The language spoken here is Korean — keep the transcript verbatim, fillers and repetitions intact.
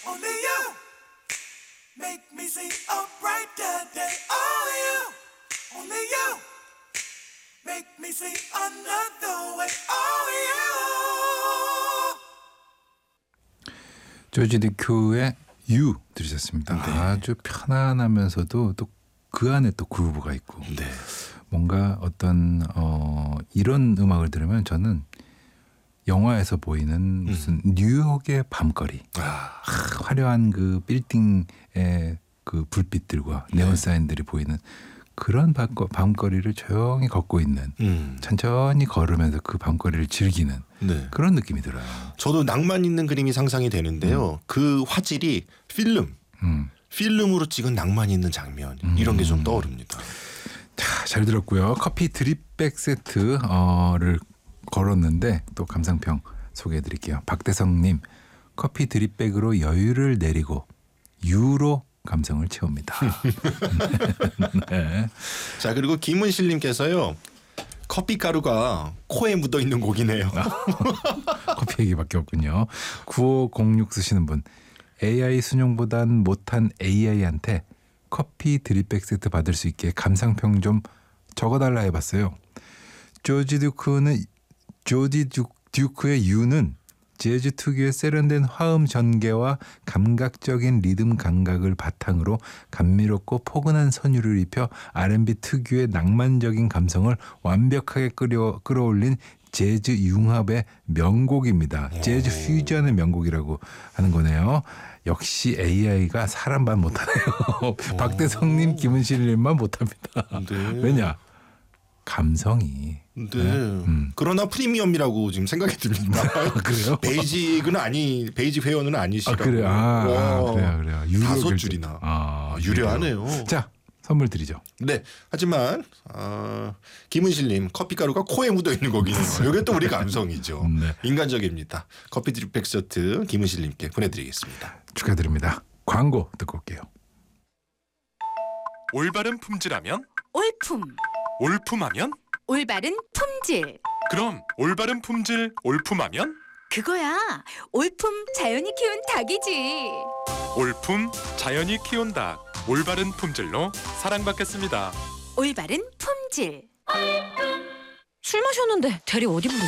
only you make me see a brighter day. Oh, you, only you make me see another way. Oh, you. 조지 디큐의 유 들으셨습니다. 네. 아주 편안하면서도 또 그 안에 또 그루브가 있고 네. 뭔가 어떤 어 이런 음악을 들으면 저는 영화에서 보이는 무슨 음. 뉴욕의 밤거리 아, 아, 화려한 그 빌딩의 그 불빛들과 네. 네온 사인들이 보이는 그런 밤거, 밤거리를 조용히 걷고 있는 음. 천천히 걸으면서 그 밤거리를 즐기는 네. 그런 느낌이 들어요. 저도 낭만 있는 그림이 상상이 되는데요. 그 화질이 필름, 음. 필름으로 찍은 낭만 있는 장면 이런 게 좀 떠오릅니다. 자, 잘 들었고요. 커피 드립백 세트를 걸었는데 또 감상평 소개해드릴게요. 박대성님, 커피 드립백으로 여유를 내리고 유로 감성을 채웁니다. 네. 자, 그리고 김은실님께서요. 커피 가루가 코에 묻어 있는 곡이네요. 커피 얘기밖에 없군요. 구오공육 쓰시는 분, 에이아이 순용보단 못한 에이아이한테 커피 드립백 세트 받을 수 있게 감상평 좀 적어달라 해봤어요. 조지 듀크는 조지 듀, 듀크의 유는 재즈 특유의 세련된 화음 전개와 감각적인 리듬 감각을 바탕으로 감미롭고 포근한 선율을 입혀 알앤비 특유의 낭만적인 감성을 완벽하게 끌어, 끌어올린 재즈 융합의 명곡입니다. 재즈 퓨전의 명곡이라고 하는 거네요. 역시 에이아이가 사람 반 못하네요. 박대성님, 김은실님만 못합니다. 네. 왜냐? 감성이. 네. 음. 그러나 프리미엄이라고 지금 생각이 듭니다. 그래요? 베이직은 아니, 베이직 회원은 아, 아니시라고. 그래요. 아, 아, 와, 그래요, 그래요. 유료 다섯 결제. 줄이나. 아, 아, 유려하네요. 유료. 자, 선물 드리죠. 네. 하지만 어, 김은실님 커피 가루가 코에 묻어 있는 곡이네요. 이게 또 우리 감성이죠. 네. 인간적입니다. 커피 드립백 세트 김은실님께 보내드리겠습니다. 축하드립니다. 광고 듣고 올게요. 올바른 품질하면 올품, 올품하면 올바른 품질. 그럼 올바른 품질 올품하면 그거야. 올품 자연이 키운 닭이지. 올품 자연이 키운 닭 올바른 품질로 사랑받겠습니다. 올바른 품질. 술 마셨는데 대리 어디 부르지?